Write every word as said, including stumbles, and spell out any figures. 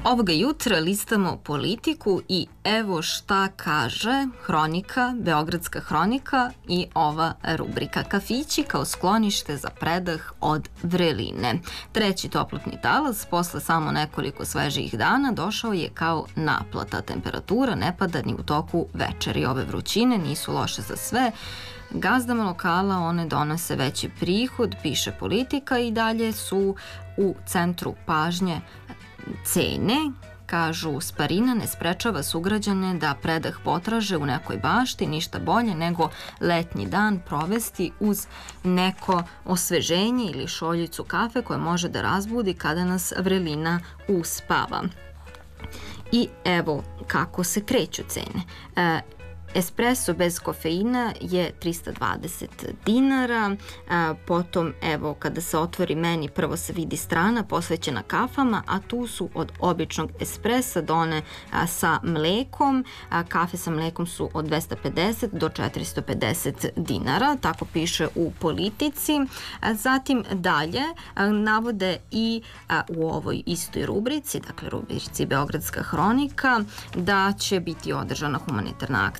Ovoga jutra listamo Politiku i evo šta kaže Hronika, Beogradska hronika i ova rubrika. Kafići kao sklonište za predah od vreline. Treći toplotni talas posle samo nekoliko svežih dana došao je kao naplata. Temperatura ne pada ni u toku večeri. Ove vrućine nisu loše za sve. Gazdama lokala one donose veći prihod, piše Politika, i dalje su u centru pažnje cene. Kažu, sparina ne sprečava sugrađane da predah potraže u nekoj bašti, ništa bolje nego letnji dan provesti uz neko osveženje ili šoljicu kafe koje može da razbudi kada nas vrelina uspava. I evo kako se kreću cene. E, Espresso bez kofeina je trista dvadeset dinara, potom evo kada se otvori meni prvo se vidi strana posvećena kafama, a tu su od običnog espressa do one sa mlekom. Kafe sa mlekom su od dvesta pedeset do četiristo pedeset dinara, tako piše u Politici. Zatim dalje navode i u ovoj istoj rubrici, dakle rubrici Beogradska hronika, da će biti održana humanitarna akcija